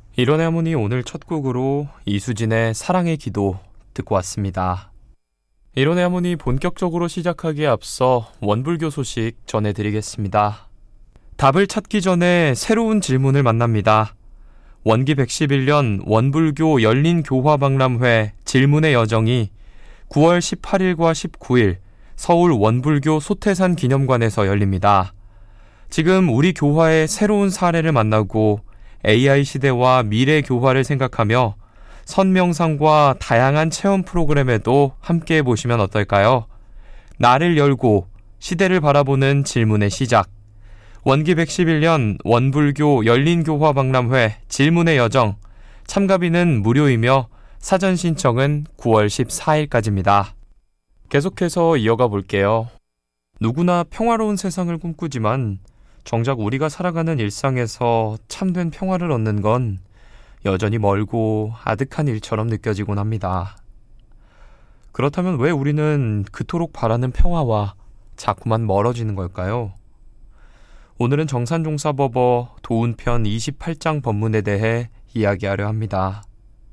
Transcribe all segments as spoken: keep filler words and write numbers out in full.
이론의 하모니 오늘 첫 곡으로 이수진의 사랑의 기도 듣고 왔습니다. 이론의 하모니 본격적으로 시작하기에 앞서 원불교 소식 전해드리겠습니다. 답을 찾기 전에 새로운 질문을 만납니다. 원기 백십일 년 원불교 열린교화박람회 질문의 여정이 구월 십팔일과 십구일 서울 원불교 소태산 기념관에서 열립니다. 지금 우리 교화의 새로운 사례를 만나고 에이아이 시대와 미래 교화를 생각하며 선명상과 다양한 체험 프로그램에도 함께해 보시면 어떨까요? 나를 열고 시대를 바라보는 질문의 시작. 원기 백십일 년 원불교 열린교화박람회 질문의 여정. 참가비는 무료이며 사전 신청은 구월 십사일까지입니다. 계속해서 이어가 볼게요. 누구나 평화로운 세상을 꿈꾸지만 정작 우리가 살아가는 일상에서 참된 평화를 얻는 건 여전히 멀고 아득한 일처럼 느껴지곤 합니다. 그렇다면 왜 우리는 그토록 바라는 평화와 자꾸만 멀어지는 걸까요? 오늘은 정산종사법어 도운편 이십팔 장 법문에 대해 이야기하려 합니다.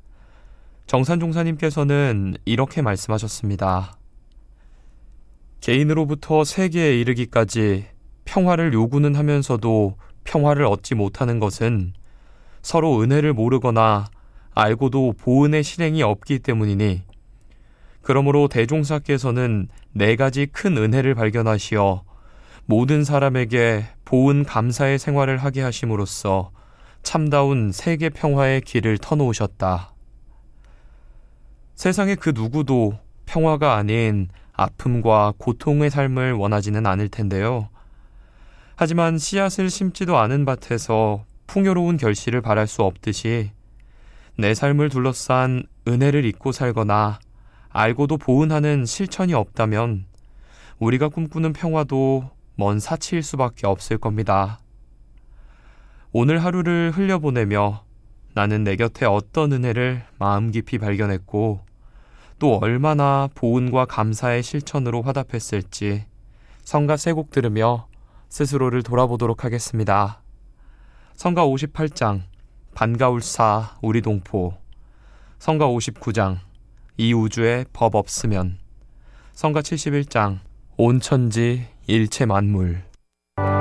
정산종사님께서는 이렇게 말씀하셨습니다. 개인으로부터 세계에 이르기까지 평화를 요구는 하면서도 평화를 얻지 못하는 것은 서로 은혜를 모르거나 알고도 보은의 실행이 없기 때문이니, 그러므로 대종사께서는 네 가지 큰 은혜를 발견하시어 모든 사람에게 보은 감사의 생활을 하게 하심으로써 참다운 세계 평화의 길을 터놓으셨다. 세상의 그 누구도 평화가 아닌 아픔과 고통의 삶을 원하지는 않을 텐데요. 하지만 씨앗을 심지도 않은 밭에서 풍요로운 결실을 바랄 수 없듯이 내 삶을 둘러싼 은혜를 잊고 살거나 알고도 보은하는 실천이 없다면 우리가 꿈꾸는 평화도 먼 사치일 수밖에 없을 겁니다. 오늘 하루를 흘려보내며 나는 내 곁에 어떤 은혜를 마음 깊이 발견했고 또 얼마나 보은과 감사의 실천으로 화답했을지 성가 세 곡 들으며 스스로를 돌아보도록 하겠습니다. 성가 오십팔 장 반가울사 우리 동포, 성가 오십구 장 이 우주에 법 없으면, 성가 칠십일 장 온 천지 일체 만물,